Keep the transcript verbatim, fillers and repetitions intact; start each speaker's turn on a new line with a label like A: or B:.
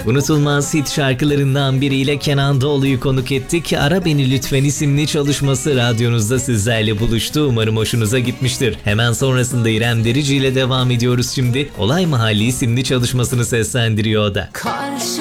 A: Unutulmaz hit şarkılarından biriyle Kenan Doğulu'yu konuk ettik. Ara Beni Lütfen isimli çalışması radyonuzda sizlerle buluştu. Umarım hoşunuza gitmiştir. Hemen sonrasında İrem Derici ile devam ediyoruz şimdi. Olay Mahalli isimli çalışmasını seslendiriyor o da.
B: Karşı